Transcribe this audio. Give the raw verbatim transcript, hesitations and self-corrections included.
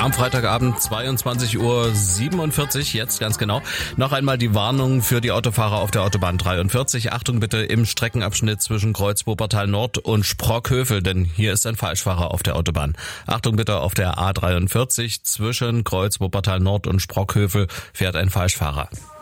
Am Freitagabend zweiundzwanzig Uhr siebenundvierzig, jetzt ganz genau. Noch einmal die Warnung für die Autofahrer auf der Autobahn dreiundvierzig. Achtung bitte im Streckenabschnitt zwischen Kreuz Wuppertal Nord und Sprockhövel, denn hier ist ein Falschfahrer auf der Autobahn. Achtung bitte auf der A dreiundvierzig zwischen Kreuz Wuppertal Nord und Sprockhövel fährt ein Falschfahrer.